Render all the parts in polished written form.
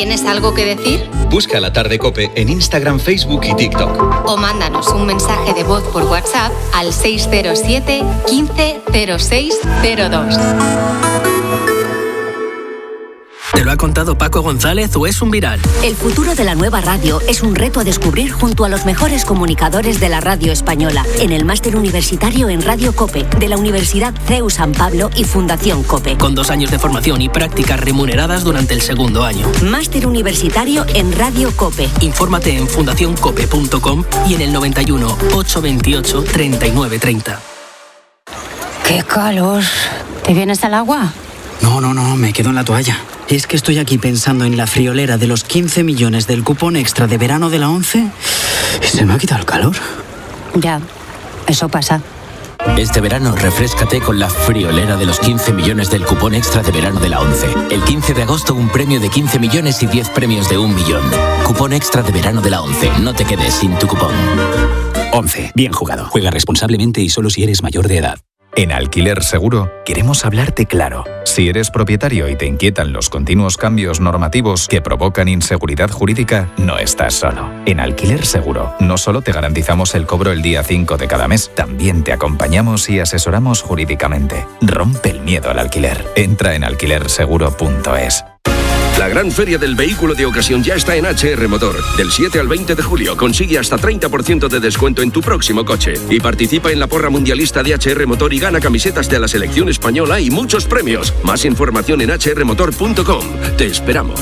¿Tienes algo que decir? Busca La Tarde COPE en Instagram, Facebook y TikTok. O mándanos un mensaje de voz por WhatsApp al 607 15 06 02. ¿Te lo ha contado Paco González o es un viral? El futuro de la nueva radio es un reto a descubrir junto a los mejores comunicadores de la radio española en el Máster Universitario en Radio COPE de la Universidad CEU San Pablo y Fundación COPE. Con 2 años de formación y prácticas remuneradas durante el segundo año. Máster Universitario en Radio COPE. Infórmate en fundacioncope.com y en el 91 828 3930. ¡Qué calor! ¿Te vienes al agua? No, me quedo en la toalla. Es que estoy aquí pensando en la friolera de los 15 millones del cupón extra de verano de la 11 y se me ha quitado el calor. Ya, eso pasa. Este verano refréscate con la friolera de los 15 millones del cupón extra de verano de la 11. El 15 de agosto un premio de 15 millones y 10 premios de 1 millón. Cupón extra de verano de la 11. No te quedes sin tu cupón. 11. Bien jugado. Juega responsablemente y solo si eres mayor de edad. En Alquiler Seguro queremos hablarte claro. Si eres propietario y te inquietan los continuos cambios normativos que provocan inseguridad jurídica, no estás solo. En Alquiler Seguro no solo te garantizamos el cobro el día 5 de cada mes, también te acompañamos y asesoramos jurídicamente. Rompe el miedo al alquiler. Entra en alquilerseguro.es. La gran feria del vehículo de ocasión ya está en HR Motor. Del 7 al 20 de julio consigue hasta 30% de descuento en tu próximo coche. Y participa en la porra mundialista de HR Motor y gana camisetas de la selección española y muchos premios. Más información en hrmotor.com. Te esperamos.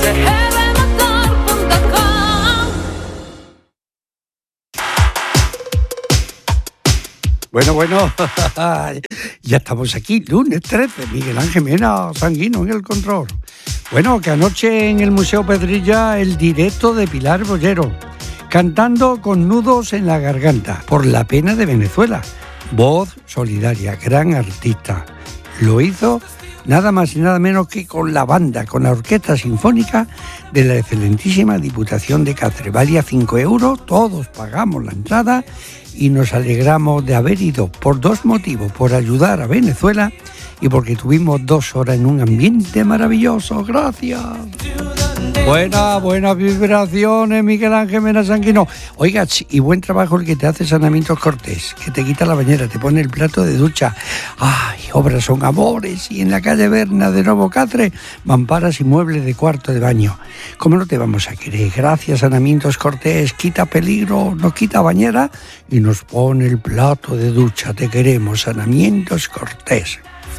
Bueno, ya estamos aquí, lunes 13, Miguel Ángel Mena, Sanguino en el control. Bueno, que anoche en el Museo Pedrilla el directo de Pilar Bollero, cantando con nudos en la garganta, por la pena de Venezuela. Voz solidaria, gran artista. Lo hizo nada más y nada menos que con la banda, con la Orquesta Sinfónica de la excelentísima Diputación de Cáceres. Valía 5 euros, todos pagamos la entrada y nos alegramos de haber ido por 2 motivos, por ayudar a Venezuela y porque tuvimos 2 horas en un ambiente maravilloso. ¡Gracias! Buenas vibraciones, Miguel Ángel Mena Sanguino. Oiga, y buen trabajo el que te hace Sanamientos Cortés, que te quita la bañera, te pone el plato de ducha. ¡Ay, obras son amores! Y en la calle Berna de Nuevo Cáceres, mamparas y muebles de cuarto de baño. ¿Cómo no te vamos a querer? Gracias, Sanamientos Cortés. Quita peligro, nos quita bañera y nos pone el plato de ducha. Te queremos, Sanamientos Cortés.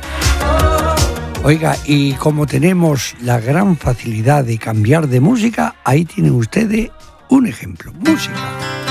Oiga, y como tenemos la gran facilidad de cambiar de música, ahí tienen ustedes un ejemplo. Música.